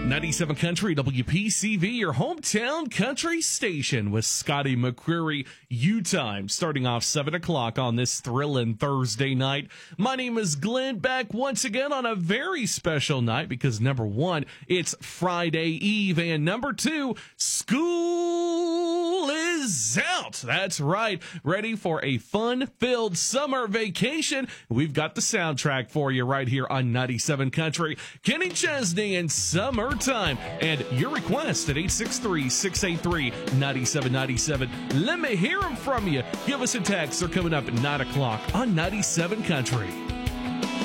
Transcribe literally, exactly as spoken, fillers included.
ninety-seven Country, W P C V, your hometown country station with Scotty McCreery. U-Time starting off seven o'clock on this thrilling Thursday night. My name is Glenn, back once again on a very special night because number one, it's Friday Eve, and number two, school is out. That's right. Ready for a fun-filled summer vacation? We've got the soundtrack for you right here on ninety-seven Country. Kenny Chesney and Summertime. And your request at eight six three, six eight three, nine seven nine seven. Let me hear them from you. Give us a text. They're coming up at nine o'clock on ninety-seven Country.